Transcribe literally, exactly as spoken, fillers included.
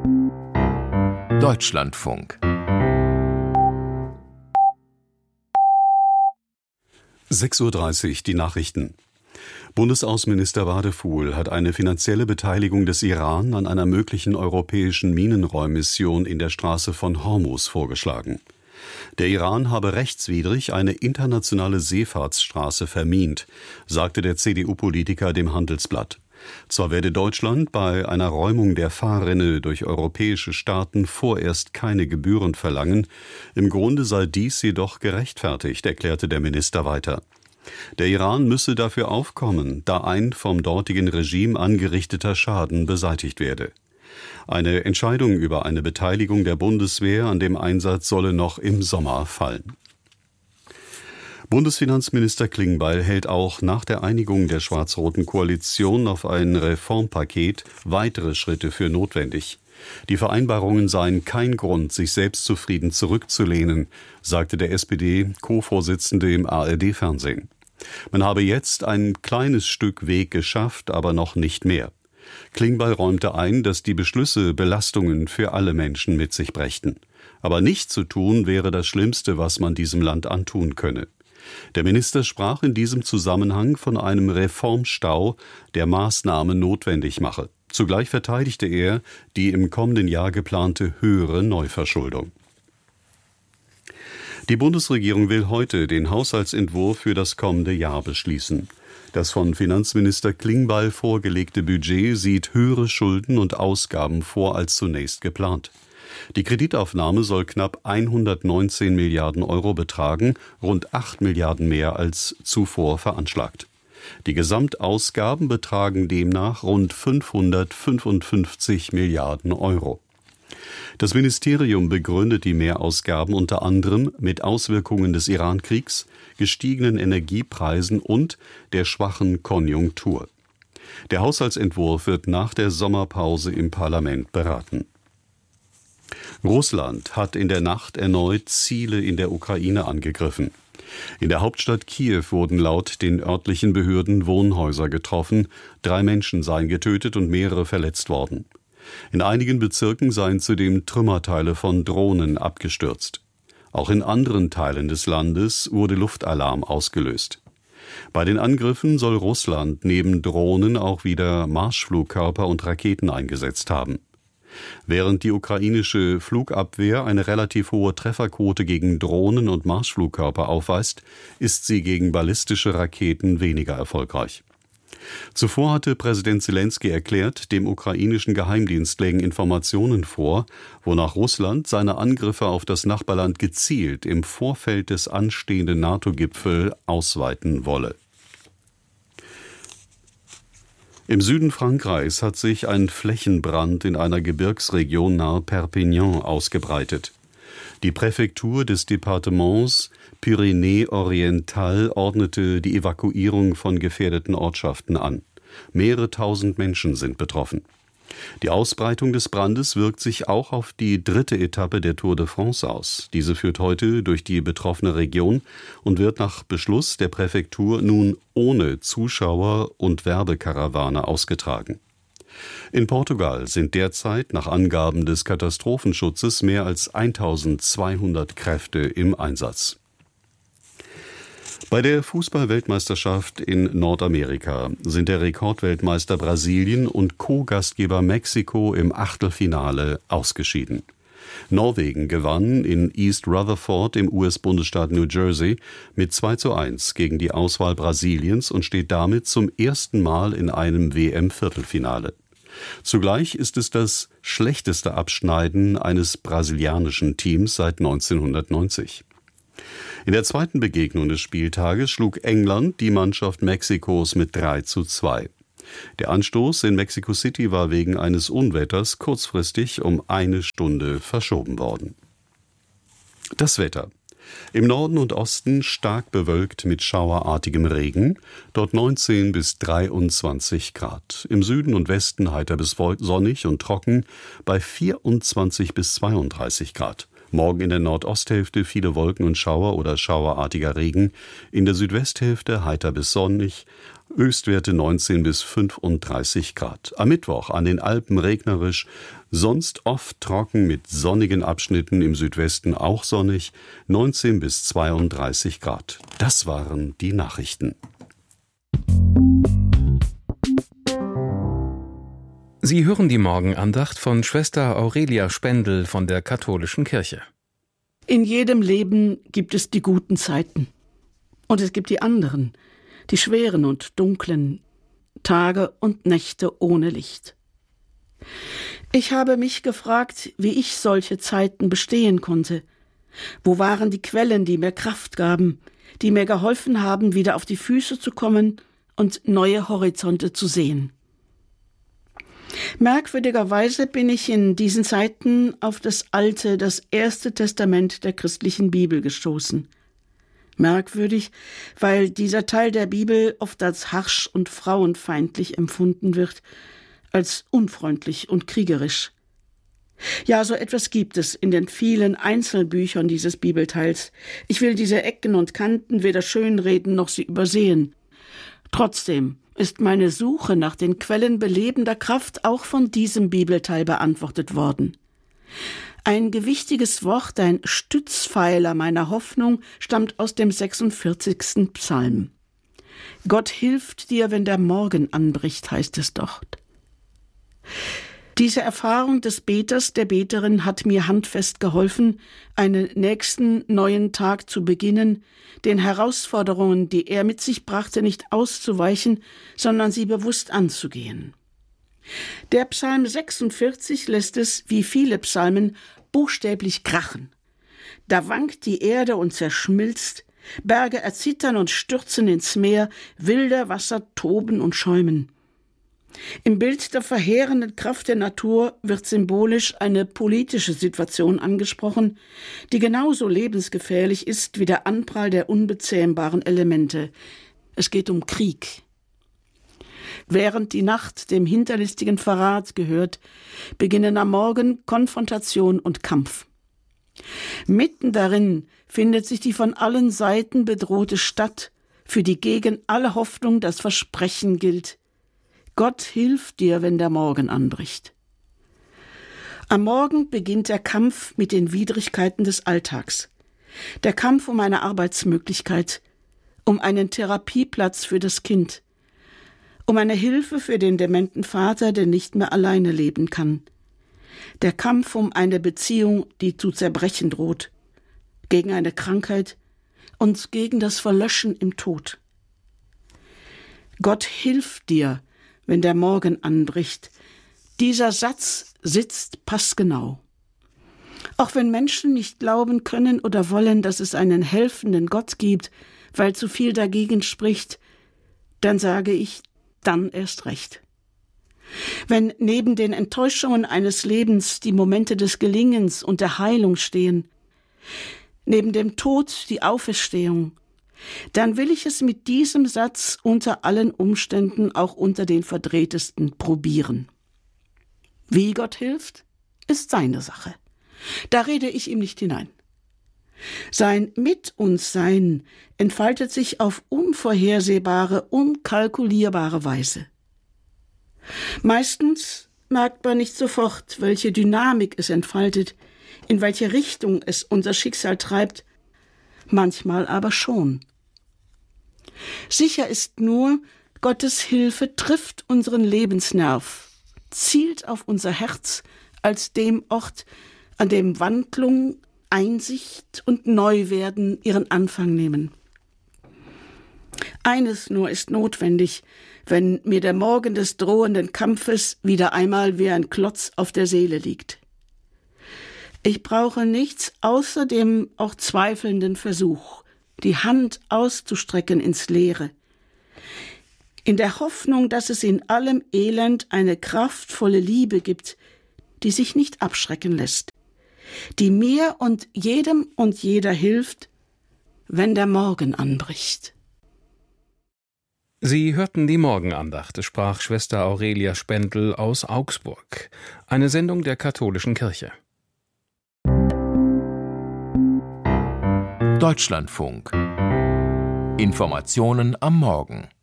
Deutschlandfunk. sechs Uhr dreißig, die Nachrichten. Bundesaußenminister Wadefuhl hat eine finanzielle Beteiligung des Iran an einer möglichen europäischen Minenräummission in der Straße von Hormuz vorgeschlagen. Der Iran habe rechtswidrig eine internationale Seefahrtsstraße vermint, sagte der C D U-Politiker dem Handelsblatt. Zwar werde Deutschland bei einer Räumung der Fahrrinne durch europäische Staaten vorerst keine Gebühren verlangen, im Grunde sei dies jedoch gerechtfertigt, erklärte der Minister weiter. Der Iran müsse dafür aufkommen, da ein vom dortigen Regime angerichteter Schaden beseitigt werde. Eine Entscheidung über eine Beteiligung der Bundeswehr an dem Einsatz solle noch im Sommer fallen. Bundesfinanzminister Klingbeil hält auch nach der Einigung der schwarz-roten Koalition auf ein Reformpaket weitere Schritte für notwendig. Die Vereinbarungen seien kein Grund, sich selbstzufrieden zurückzulehnen, sagte der S P D-Co-Vorsitzende im A R D-Fernsehen. Man habe jetzt ein kleines Stück Weg geschafft, aber noch nicht mehr. Klingbeil räumte ein, dass die Beschlüsse Belastungen für alle Menschen mit sich brächten. Aber nicht zu tun wäre das Schlimmste, was man diesem Land antun könne. Der Minister sprach in diesem Zusammenhang von einem Reformstau, der Maßnahmen notwendig mache. Zugleich verteidigte er die im kommenden Jahr geplante höhere Neuverschuldung. Die Bundesregierung will heute den Haushaltsentwurf für das kommende Jahr beschließen. Das von Finanzminister Klingbeil vorgelegte Budget sieht höhere Schulden und Ausgaben vor als zunächst geplant. Die Kreditaufnahme soll knapp hundertneunzehn Milliarden Euro betragen, rund acht Milliarden mehr als zuvor veranschlagt. Die Gesamtausgaben betragen demnach rund fünfhundertfünfundfünfzig Milliarden Euro. Das Ministerium begründet die Mehrausgaben unter anderem mit Auswirkungen des Iran-Kriegs, gestiegenen Energiepreisen und der schwachen Konjunktur. Der Haushaltsentwurf wird nach der Sommerpause im Parlament beraten. Russland hat in der Nacht erneut Ziele in der Ukraine angegriffen. In der Hauptstadt Kiew wurden laut den örtlichen Behörden Wohnhäuser getroffen, drei Menschen seien getötet und mehrere verletzt worden. In einigen Bezirken seien zudem Trümmerteile von Drohnen abgestürzt. Auch in anderen Teilen des Landes wurde Luftalarm ausgelöst. Bei den Angriffen soll Russland neben Drohnen auch wieder Marschflugkörper und Raketen eingesetzt haben. Während die ukrainische Flugabwehr eine relativ hohe Trefferquote gegen Drohnen und Marschflugkörper aufweist, ist sie gegen ballistische Raketen weniger erfolgreich. Zuvor hatte Präsident Selenskyj erklärt, dem ukrainischen Geheimdienst lägen Informationen vor, wonach Russland seine Angriffe auf das Nachbarland gezielt im Vorfeld des anstehenden NATO-Gipfels ausweiten wolle. Im Süden Frankreichs hat sich ein Flächenbrand in einer Gebirgsregion nahe Perpignan ausgebreitet. Die Präfektur des Departements Pyrénées-Orientales ordnete die Evakuierung von gefährdeten Ortschaften an. Mehrere tausend Menschen sind betroffen. Die Ausbreitung des Brandes wirkt sich auch auf die dritte Etappe der Tour de France aus. Diese führt heute durch die betroffene Region und wird nach Beschluss der Präfektur nun ohne Zuschauer und Werbekarawane ausgetragen. In Portugal sind derzeit nach Angaben des Katastrophenschutzes mehr als eintausendzweihundert Kräfte im Einsatz. Bei der Fußball-Weltmeisterschaft in Nordamerika sind der Rekordweltmeister Brasilien und Co-Gastgeber Mexiko im Achtelfinale ausgeschieden. Norwegen gewann in East Rutherford im U S-Bundesstaat New Jersey mit zwei zu eins gegen die Auswahl Brasiliens und steht damit zum ersten Mal in einem W M-Viertelfinale. Zugleich ist es das schlechteste Abschneiden eines brasilianischen Teams seit neunzehnhundertneunzig. In der zweiten Begegnung des Spieltages schlug England die Mannschaft Mexikos mit drei zu zwei. Der Anstoß in Mexico City war wegen eines Unwetters kurzfristig um eine Stunde verschoben worden. Das Wetter. Im Norden und Osten stark bewölkt mit schauerartigem Regen, dort neunzehn bis dreiundzwanzig Grad. Im Süden und Westen heiter bis sonnig und trocken bei vierundzwanzig bis zweiunddreißig Grad. Morgen in der Nordosthälfte viele Wolken und Schauer oder schauerartiger Regen. In der Südwesthälfte heiter bis sonnig. Höchstwerte neunzehn bis fünfunddreißig Grad. Am Mittwoch an den Alpen regnerisch, sonst oft trocken mit sonnigen Abschnitten, im Südwesten auch sonnig, neunzehn bis zweiunddreißig Grad. Das waren die Nachrichten. Sie hören die Morgenandacht von Schwester Aurelia Spendel von der Katholischen Kirche. In jedem Leben gibt es die guten Zeiten. Und es gibt die anderen, die schweren und dunklen Tage und Nächte ohne Licht. Ich habe mich gefragt, wie ich solche Zeiten bestehen konnte. Wo waren die Quellen, die mir Kraft gaben, die mir geholfen haben, wieder auf die Füße zu kommen und neue Horizonte zu sehen? Merkwürdigerweise bin ich in diesen Zeiten auf das Alte, das erste Testament der christlichen Bibel gestoßen. Merkwürdig, weil dieser Teil der Bibel oft als harsch und frauenfeindlich empfunden wird, als unfreundlich und kriegerisch. Ja, so etwas gibt es in den vielen Einzelbüchern dieses Bibelteils. Ich will diese Ecken und Kanten weder schönreden noch sie übersehen. Trotzdem ist meine Suche nach den Quellen belebender Kraft auch von diesem Bibelteil beantwortet worden. Ein gewichtiges Wort, ein Stützpfeiler meiner Hoffnung, stammt aus dem sechsundvierzigsten Psalm. Gott hilft dir, wenn der Morgen anbricht, heißt es dort. Diese Erfahrung des Beters, der Beterin, hat mir handfest geholfen, einen nächsten neuen Tag zu beginnen, den Herausforderungen, die er mit sich brachte, nicht auszuweichen, sondern sie bewusst anzugehen. Der Psalm sechsundvierzig lässt es, wie viele Psalmen, buchstäblich krachen. Da wankt die Erde und zerschmilzt, Berge erzittern und stürzen ins Meer, wilde Wasser toben und schäumen. Im Bild der verheerenden Kraft der Natur wird symbolisch eine politische Situation angesprochen, die genauso lebensgefährlich ist wie der Anprall der unbezähmbaren Elemente. Es geht um Krieg. Während die Nacht dem hinterlistigen Verrat gehört, beginnen am Morgen Konfrontation und Kampf. Mitten darin findet sich die von allen Seiten bedrohte Stadt, für die gegen alle Hoffnung das Versprechen gilt: Gott hilft dir, wenn der Morgen anbricht. Am Morgen beginnt der Kampf mit den Widrigkeiten des Alltags. Der Kampf um eine Arbeitsmöglichkeit, um einen Therapieplatz für das Kind, um eine Hilfe für den dementen Vater, der nicht mehr alleine leben kann. Der Kampf um eine Beziehung, die zu zerbrechen droht, gegen eine Krankheit und gegen das Verlöschen im Tod. Gott hilft dir, wenn der Morgen anbricht. Dieser Satz sitzt passgenau. Auch wenn Menschen nicht glauben können oder wollen, dass es einen helfenden Gott gibt, weil zu viel dagegen spricht, dann sage ich, dann erst recht. Wenn neben den Enttäuschungen eines Lebens die Momente des Gelingens und der Heilung stehen, neben dem Tod die Auferstehung, dann will ich es mit diesem Satz unter allen Umständen, auch unter den verdrehtesten, probieren. Wie Gott hilft, ist seine Sache. Da rede ich ihm nicht hinein. Sein Mit uns Sein entfaltet sich auf unvorhersehbare, unkalkulierbare Weise. Meistens merkt man nicht sofort, welche Dynamik es entfaltet, in welche Richtung es unser Schicksal treibt, manchmal aber schon. Sicher ist nur, Gottes Hilfe trifft unseren Lebensnerv, zielt auf unser Herz als dem Ort, an dem Wandlung, Einsicht und Neuwerden ihren Anfang nehmen. Eines nur ist notwendig, wenn mir der Morgen des drohenden Kampfes wieder einmal wie ein Klotz auf der Seele liegt. Ich brauche nichts außer dem auch zweifelnden Versuch, die Hand auszustrecken ins Leere, in der Hoffnung, dass es in allem Elend eine kraftvolle Liebe gibt, die sich nicht abschrecken lässt, die mir und jedem und jeder hilft, wenn der Morgen anbricht. Sie hörten die Morgenandacht, sprach Schwester Aurelia Spendel aus Augsburg, eine Sendung der Katholischen Kirche. Deutschlandfunk. Informationen am Morgen.